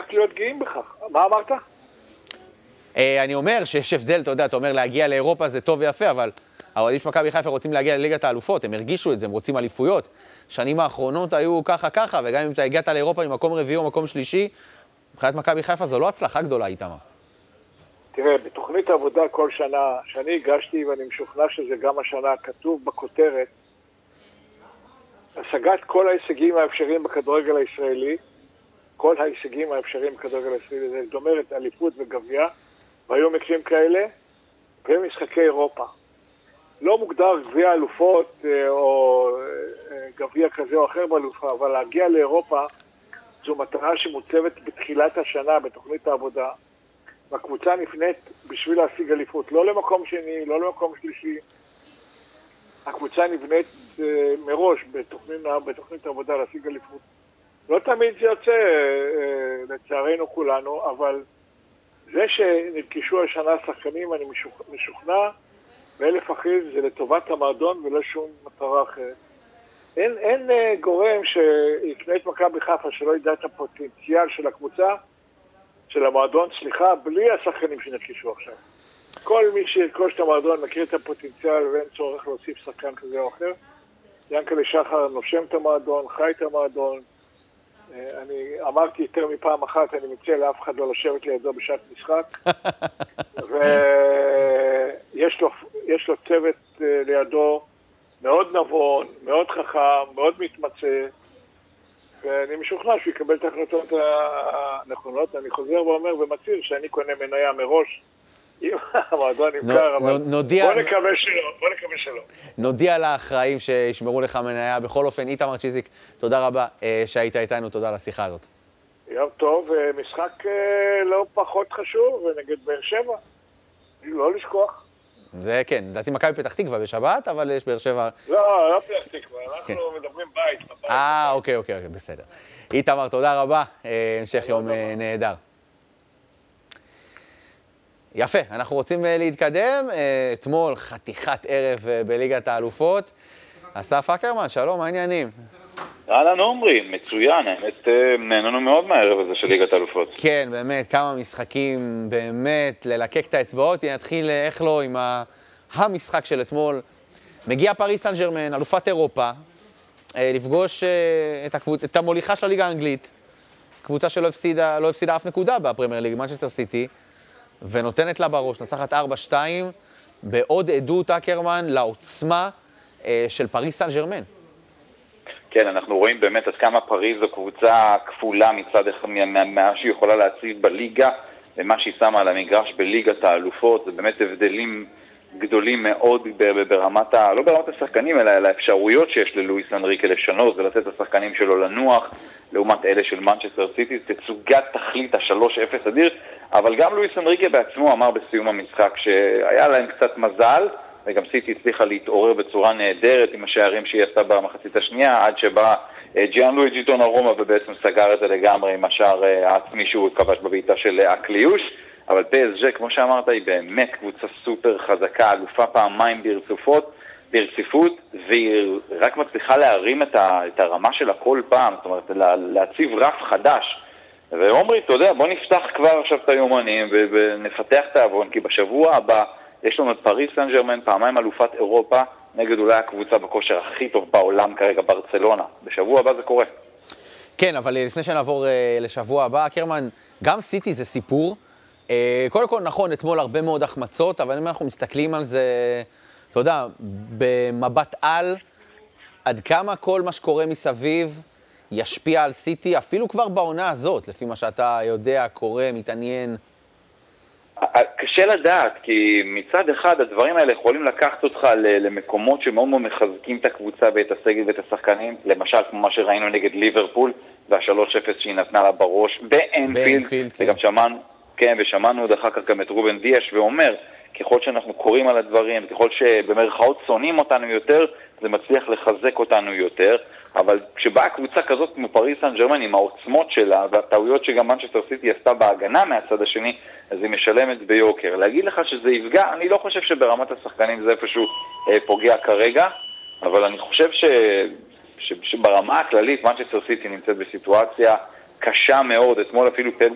רק להיות גאים בכך. מה אמרת? אני אומר שיש הבדל, אתה יודע, אתה אומר להגיע לאירופה זה טוב ויפה, אבל האוהדים של מכבי חיפה רוצים להגיע לליגת האלופות, הם הרגישו את זה, הם רוצים אליפויות. שנים האחרונות היו ככה, וגם אם אתה הגעת לאירופה ממקום רביעי או מקום שלישי, מבחינת מכבי חיפה זו לא הצלחה גדולה איתמה. תראה, בתוכנית העבודה כל שנה, שאני הגשתי ואני משוכנע שזה גם השנה, כתוב בכותרת, השגת כל ההישגים האפשריים בכדורגל הישראלי, כל ההישגים האפשריים בכדורגל הישראלי, זאת אומרת, אליפות וגביע, והיו מקרים כאלה, ומשחקי אירופה. לא מוגדר גביע אלופות או גביע כזה או אחר באלופה, אבל להגיע לאירופה זו מטרה שמוצבת בתחילת השנה בתוכנית העבודה, והקבוצה נפנית בשביל להשיג אליפות, לא למקום שני, לא למקום שלישי. הקבוצה נבנית מראש בתוכנית העבודה להשיג אליפות. לא תמיד זה יוצא, לצערנו כולנו, אבל זה שנרכשו השנה שחקנים, אני משוכנע, באלף אחוז זה לטובת המועדון ולא שום מטרה אחרת. אין גורם שיקנה את מכבי חיפה שלא ידע את הפוטנציאל של הקבוצה, של המועדון, בלי השחקנים שנרכשו עכשיו. כל מי שירכוש את המועדון מכיר את הפוטנציאל ואין צורך להוסיף שחקן כזה או אחר. ינקלה שחר נושם את המועדון, חי את המועדון. אני אמרתי יותר מפעם אחת, אני מציע לאף אחד לא לשבת לידו בשעת משחק. ויש לו צוות לידו מאוד נבון, מאוד חכם, מאוד מתמצא. ואני משוכנע שהוא יקבל את ההחלטות הנכונות. אני חוזר ואומר ומצהיר שאני קונה מניה מראש. אם המועדון נמכר, אבל בוא נקווה שלא. נודיע לאחראים שישמרו לך מניה. בכל אופן, איתמר צ'יזיק, תודה רבה שהיית איתנו, תודה על השיחה הזאת. יום טוב, משחק לא פחות חשוב, ונגד באר שבע. לא לשכוח. זה כן, לדעתי מכבי פתח תקווה בשבת, אבל יש באר שבע... לא פתח תקווה, אנחנו מדברים בית. אוקיי, בסדר. איתמר, תודה רבה, המשך יום נהדר. יפה, אנחנו רוצים להתקדם. אתמול חתיכת ערב בליגת האלופות. אסף אקרמן, שלום, מה העניינים? אהלן עומרי, מצוין, האמת נהנינו מאוד מהערב הזה של ליגת האלופות. כן, באמת, כמה משחקים, באמת, ללקק את האצבעות. נתחיל, איך לא, עם המשחק של אתמול. מגיע פריס סן ז'רמן, אלופת אירופה, לפגוש את המוליכה של הליגה האנגלית, קבוצה שלא הפסידה אף נקודה בפרמייר ליג, מנצ'סטר סיטי, ונותנת לה בראש, נצחת 4-2, בעוד עדות אקרמן לעוצמה של פריס סן ז'רמן. כן, אנחנו רואים באמת עד כמה פריז זו קבוצה כפולה מצד אחד מה שהיא יכולה להציב בליגה, ומה שהיא שמה על המגרש בליגת האלופות, זה באמת הבדלים גדולים מאוד ברמת, לא ברמת השחקנים, אלא האפשרויות שיש ללואיס אנריקה לשנות, ולתת לשחקנים שלו לנוח, לעומת אלה של מנצ'סטר סיטי, תצוגת תכלית ה-3-0 אדיר, אבל גם לואיס אנריקה בעצמו אמר בסיום המשחק שהיה להם קצת מזל, וגם סיטי הצליחה להתעורר בצורה נהדרת עם השערים שהיא עשתה במחצית השנייה, עד שבא ג'יאנלואיג'י דונרומה ובעצם סגר את זה לגמרי עם השער העצמי שהוא כבש בביתה של הקליוש. אבל PSG, כמו שאמרת, היא באמת קבוצה סופר חזקה, אלופה פעמיים ברציפות, והיא רק מצליחה להרים את הרמה שלה כל פעם, זאת אומרת, להציב רף חדש. ואומרי, אתה יודע, בוא נפתח כבר עכשיו את היומנים ונפתח את האבון, כי בשבוע הבא יש לנו את פריס סן ז'רמן, פעמיים אלופת אירופה, נגד אולי הקבוצה בכושר הכי טוב בעולם כרגע, ברצלונה. בשבוע הבא זה קורה. כן, אבל לפני שנעבור לשבוע הבא, אקרמן, גם סיטי זה סיפור. קודם כל, נכון, אתמול הרבה מאוד החמצות, אבל אם אנחנו מסתכלים על זה, אתה יודע, במבט על, עד כמה כל מה שקורה מסביב ישפיע על סיטי, אפילו כבר בעונה הזאת, לפי מה שאתה יודע, קורא, מתעניין. קשה לדעת, כי מצד אחד הדברים האלה יכולים לקחת אותך למקומות שמאוד מאוד מחזקים את הקבוצה ואת הסגל ואת השחקנים, למשל כמו מה שראינו נגד ליברפול, וה-3-0 שהיא נתנה לה בראש באנפילד, וגם ושמענו עוד אחר כך גם את רובן דיאש ואומר, ככל שאנחנו קוראים על הדברים, ככל שבמרכאות שונאים אותנו יותר, זה מצליח לחזק אותנו יותר, אבל כשבאה קבוצה כזאת כמו פריס סן ז'רמן עם העוצמות שלה והטעויות שגם מנצ'סטר סיטי עשתה בהגנה מהצד השני, אז היא משלמת ביוקר. להגיד לך שזה יפגע, אני לא חושב שברמת השחקנים זה איפשהו פוגע כרגע, אבל אני חושב שברמה הכללית מנצ'סטר סיטי נמצאת בסיטואציה קשה מאוד. אתמול אפילו פפ